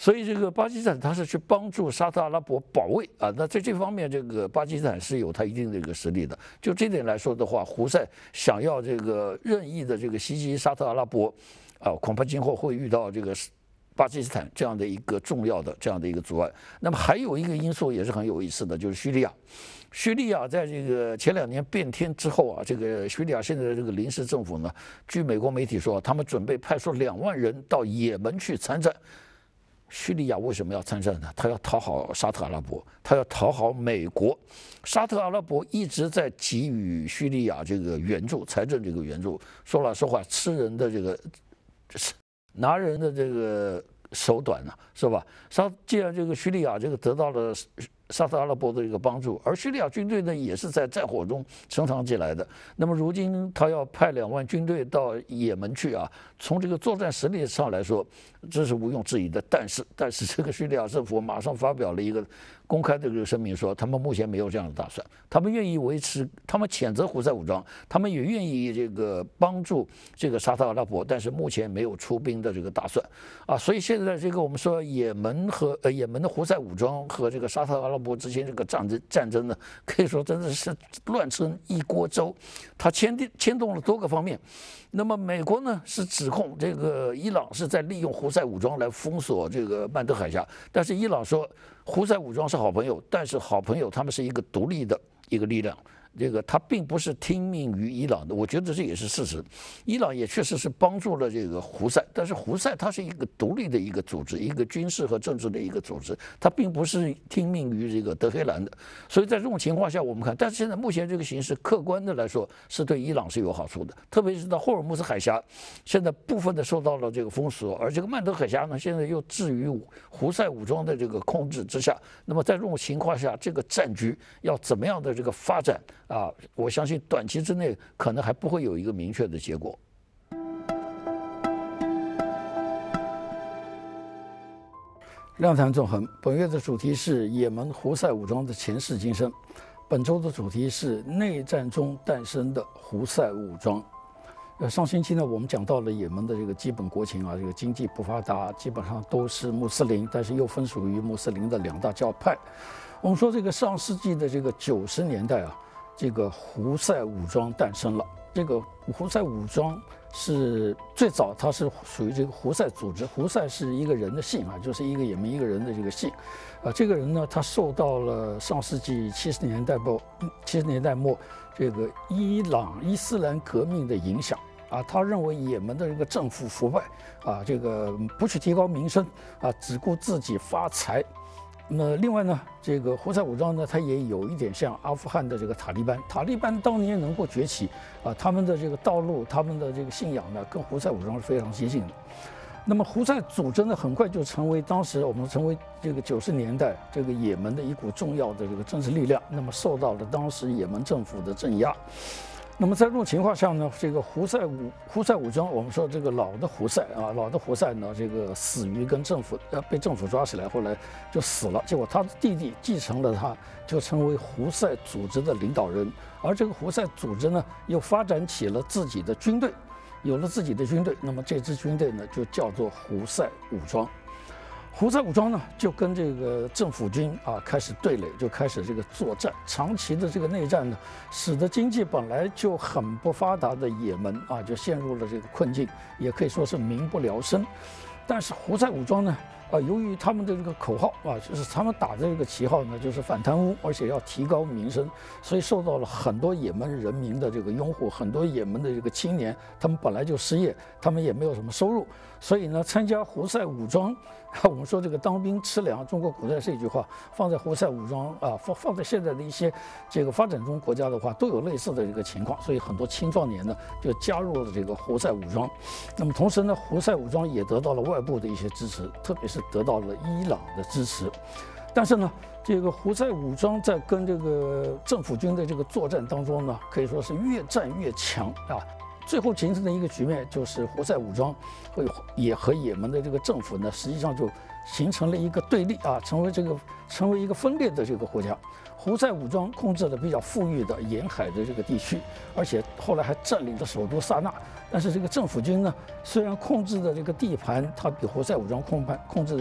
所以这个巴基斯坦它是去帮助沙特阿拉伯保卫啊，那在这方面，这个巴基斯坦是有它一定的一个实力的。就这点来说的话，胡塞想要这个任意的这个袭击沙特阿拉伯，啊，恐怕今后会遇到这个巴基斯坦这样的一个重要的这样的一个阻碍。那么还有一个因素也是很有意思的，就是叙利亚。叙利亚在这个前2年变天之后啊，这个叙利亚现在的这个临时政府呢，据美国媒体说，他们准备派出2万人到也门去参战。叙利亚为什么要参战呢？他要讨好沙特阿拉伯，他要讨好美国。沙特阿拉伯一直在给予叙利亚这个援助，财政这个援助。说老实话，吃人的这个拿人的这个手短呢，是吧？既然这个叙利亚这个得到了沙特阿拉伯的一个帮助，而叙利亚军队呢也是在战火中成长起来的。那么如今他要派2万军队到也门去啊，从这个作战实力上来说，这是毋庸置疑的。但是这个叙利亚政府马上发表了一个公开的这个声明，说他们目前没有这样的打算，他们愿意维持，他们谴责胡塞武装，他们也愿意这个帮助这个沙特阿拉伯，但是目前没有出兵的这个打算啊。所以现在这个我们说也门的胡塞武装和这个沙特阿拉伯之间这个战争呢，可以说真的是乱成一锅粥，它牵动了多个方面。那么美国呢是指控这个伊朗是在利用胡塞武装来封锁这个曼德海峡，但是伊朗说胡塞武装是好朋友，但是好朋友他们是一个独立的一个力量。这个他并不是听命于伊朗的，我觉得这也是事实。伊朗也确实是帮助了这个胡塞，但是胡塞它是一个独立的一个组织，一个军事和政治的一个组织，它并不是听命于这个德黑兰的。所以在这种情况下，我们看，但是现在目前这个形势，客观的来说是对伊朗是有好处的，特别是到霍尔木兹海峡，现在部分的受到了这个封锁，而这个曼德海峡呢，现在又置于胡塞武装的这个控制之下。那么在这种情况下，这个战局要怎么样的这个发展？啊，我相信短期之内可能还不会有一个明确的结果。量谈纵横，本月的主题是也门胡塞武装的前世今生，本周的主题是内战中诞生的胡塞武装。上星期呢，我们讲到了也门的这个基本国情啊，这个经济不发达，基本上都是穆斯林，但是又分属于穆斯林的2大教派。我们说这个上世纪的这个90年代啊，这个胡塞武装诞生了。这个胡塞武装是最早，它是属于这个胡塞组织。胡塞是一个人的姓啊，就是一个也门一个人的这个姓。这个人呢，他受到了上世纪70年代末这个伊斯兰革命的影响啊。他认为也门的这个政府腐败啊，这个不去提高民生啊，只顾自己发财。那另外呢，这个胡塞武装呢，它也有一点像阿富汗的这个塔利班。塔利班当年能够崛起啊，他们的这个道路，他们的这个信仰呢，跟胡塞武装是非常接近的。那么胡塞组织呢，很快就成为当时我们成为这个90年代这个也门的一股重要的这个政治力量。那么受到了当时也门政府的镇压。那么在这种情况下呢，这个胡塞武装，我们说这个老的胡塞呢，这个死于跟被政府抓起来，后来就死了。结果他的弟弟继承了他，就成为胡塞组织的领导人。而这个胡塞组织呢，又发展起了自己的军队，有了自己的军队。那么这支军队呢，就叫做胡塞武装。胡塞武装呢，就跟这个政府军啊开始对垒，就开始这个作战。长期的这个内战呢，使得经济本来就很不发达的也门啊，就陷入了这个困境，也可以说是民不聊生。但是胡塞武装呢，由于他们的这个口号啊，就是他们打的这个旗号呢，就是反贪污，而且要提高民生，所以受到了很多也门人民的这个拥护。很多也门的这个青年，他们本来就失业，他们也没有什么收入，所以呢，参加胡塞武装，我们说这个当兵吃粮，中国古代是一句话，放在胡塞武装啊，放在现在的一些这个发展中国家的话，都有类似的这个情况。所以很多青壮年呢，就加入了这个胡塞武装。那么同时呢，胡塞武装也得到了外部的一些支持，特别是得到了伊朗的支持。但是呢，这个胡塞武装在跟这个政府军的这个作战当中呢，可以说是越战越强啊。最后形成的一个局面就是胡塞武装也和也门的这个政府呢，实际上就形成了一个对立啊，成为一个分裂的这个国家。胡塞武装控制了比较富裕的沿海的这个地区，而且后来还占领了首都萨那。但是这个政府军呢，虽然控制的这个地盘，它比胡塞武装控制的